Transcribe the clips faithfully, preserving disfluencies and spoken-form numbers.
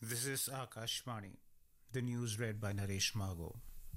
This is Akashvani. The news read by Naresh Mago.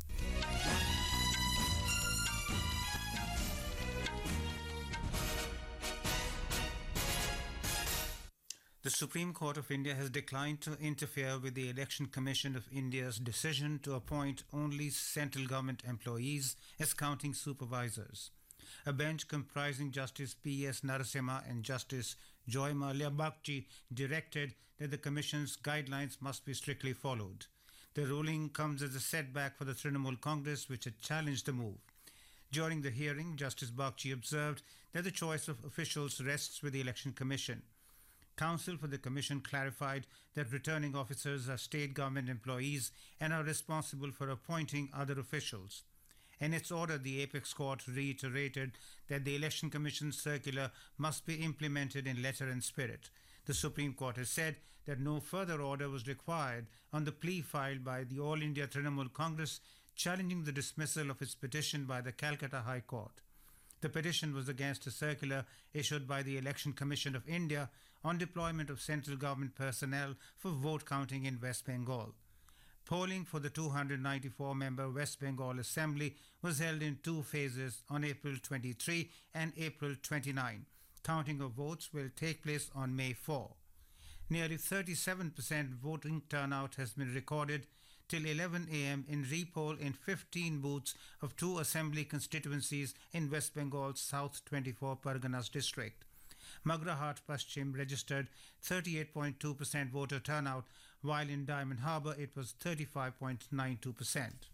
The Supreme Court of India has declined to interfere with the Election Commission of India's decision to appoint only central government employees as counting supervisors. A bench comprising Justice P S Narasimha and Justice Joy Malia Bagchi directed that the Commission's guidelines must be strictly followed. The ruling comes as a setback for the Trinamool Congress, which had challenged the move. During the hearing, Justice Bagchi observed that the choice of officials rests with the Election Commission. Counsel for the Commission clarified that returning officers are state government employees and are responsible for appointing other officials. In its order, the Apex Court reiterated that the Election Commission's circular must be implemented in letter and spirit. The Supreme Court has said that no further order was required on the plea filed by the All India Trinamool Congress challenging the dismissal of its petition by the Calcutta High Court. The petition was against a circular issued by the Election Commission of India on deployment of central government personnel for vote counting in West Bengal. Polling for the two hundred ninety-four member West Bengal Assembly was held in two phases on April twenty-third and April twenty-ninth. Counting of votes will take place on May fourth. Nearly thirty-seven percent voting turnout has been recorded till eleven a m in repoll in fifteen booths of two assembly constituencies in West Bengal's South twenty-four Parganas district. Magrahat Paschim registered thirty-eight point two percent voter turnout, while in Diamond Harbour it was thirty-five point nine two percent.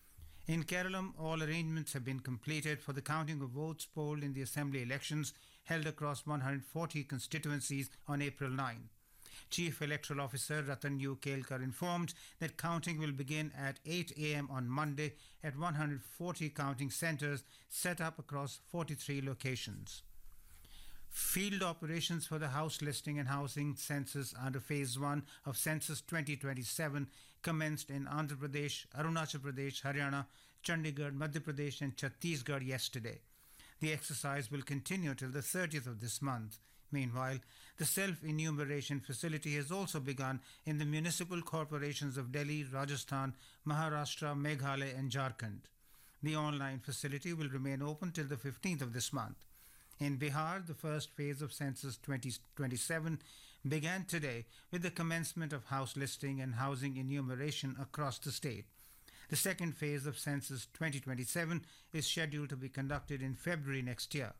In Kerala, all arrangements have been completed for the counting of votes polled in the assembly elections held across one hundred forty constituencies on April ninth. Chief Electoral Officer Ratan U. Kelkar informed that counting will begin at eight a m on Monday at one hundred forty counting centres set up across forty-three locations. Field operations for the house listing and housing census under Phase one of Census twenty twenty-seven commenced in Andhra Pradesh, Arunachal Pradesh, Haryana, Chandigarh, Madhya Pradesh and Chhattisgarh yesterday. The exercise will continue till the thirtieth of this month. Meanwhile, the self-enumeration facility has also begun in the municipal corporations of Delhi, Rajasthan, Maharashtra, Meghalaya and Jharkhand. The online facility will remain open till the fifteenth of this month. In Bihar, the first phase of Census twenty twenty-seven began today with the commencement of house listing and housing enumeration across the state. The second phase of Census twenty twenty-seven is scheduled to be conducted in February next year.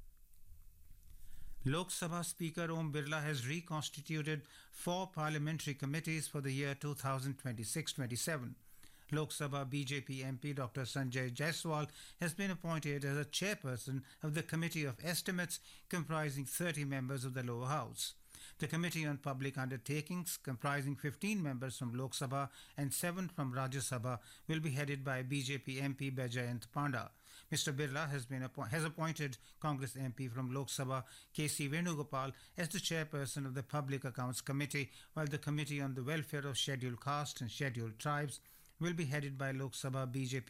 Lok Sabha Speaker Om Birla has reconstituted four parliamentary committees for the year two thousand twenty-six twenty-seven. Lok Sabha B J P M P Doctor Sanjay Jaiswal has been appointed as a chairperson of the Committee of Estimates, comprising thirty members of the lower house. The Committee on Public Undertakings, comprising fifteen members from Lok Sabha and seven from Rajya Sabha, will be headed by B J P M P Bajayant Panda. Mister Birla has been appo- has appointed Congress M P from Lok Sabha K C Venugopal as the chairperson of the Public Accounts Committee, while the Committee on the Welfare of Scheduled Castes and Scheduled Tribes will be headed by Lok Sabha B J P